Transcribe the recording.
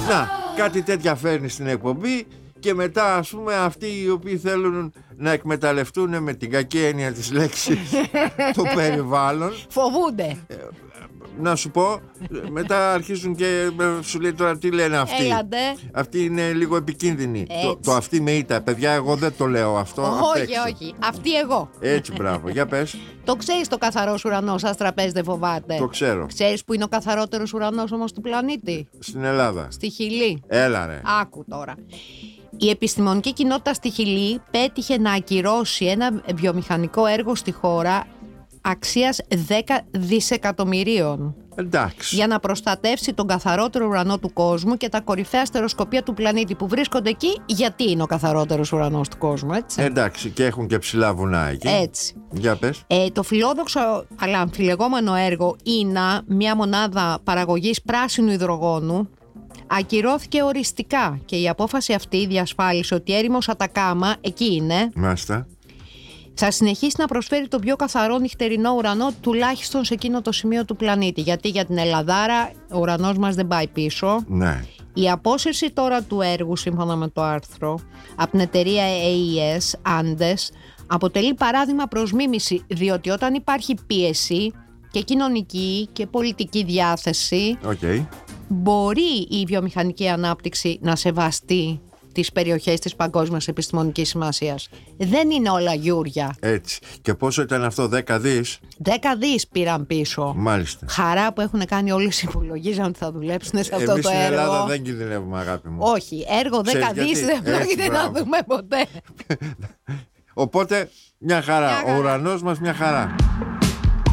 Να, κάτι τέτοια φέρνει στην εκπομπή. Και μετά, ας πούμε, αυτοί οι οποίοι θέλουν να εκμεταλλευτούν με την κακή έννοια της λέξης το περιβάλλον, φοβούνται. Να σου πω, μετά αρχίζουν και σου λέει τώρα τι λένε αυτοί. Έλατε. Αυτοί είναι λίγο επικίνδυνοι. Το αυτή με ήττα. Παιδιά, εγώ δεν το λέω αυτό. Όχι. Αυτή εγώ. Έτσι, μπράβο. Για πες. Το ξέρεις το καθαρός ουρανός, σας τραπέζι δεν φοβάται. Το ξέρω. Ξέρεις που είναι ο καθαρότερος ουρανός όμως του πλανήτη? Στην Ελλάδα. Στη Χιλή. Έλα ρε. Άκου τώρα. Η επιστημονική κοινότητα στη Χιλή πέτυχε να ακυρώσει ένα βιομηχανικό έργο στη χώρα αξίας 10 δισεκατομμυρίων. Εντάξει. Για να προστατεύσει τον καθαρότερο ουρανό του κόσμου και τα κορυφαία αστεροσκοπεία του πλανήτη που βρίσκονται εκεί, γιατί είναι ο καθαρότερος ουρανός του κόσμου, έτσι. Εντάξει, και έχουν και ψηλά βουνά εκεί. Έτσι. Για πες. Το φιλόδοξο αλλά αμφιλεγόμενο έργο INA, μια μονάδα παραγωγής πράσινου υδρογόνου, ακυρώθηκε οριστικά και η απόφαση αυτή διασφάλισε ότι η έρημος Ατακάμα, εκεί είναι, Μάλιστα, θα συνεχίσει να προσφέρει τον πιο καθαρό νυχτερινό ουρανό τουλάχιστον σε εκείνο το σημείο του πλανήτη. Γιατί για την Ελλαδάρα ο ουρανός μας δεν πάει πίσω. ναι. Η απόσυρση τώρα του έργου, σύμφωνα με το άρθρο, από την εταιρεία AES Andes, αποτελεί παράδειγμα προς μίμηση, διότι όταν υπάρχει πίεση και κοινωνική και πολιτική διάθεση, μπορεί η βιομηχανική ανάπτυξη να σεβαστεί τις περιοχές της παγκόσμιας επιστημονικής σημασίας. Δεν είναι όλα γιούρια. Έτσι. Και πόσο ήταν αυτό, 10 δις? 10 δις πήραν πίσω. Μάλιστα. Χαρά που έχουν κάνει όλοι οι υπολογίζαν ότι θα δουλέψουν σε αυτό το έργο. Εμείς στην Ελλάδα δεν κινδυνεύουμε, αγάπη μου. Όχι, έργο 10 δις δεν πρόκειται να δούμε ποτέ. Οπότε, μια χαρά. Ο ουρανός μας μια χαρά.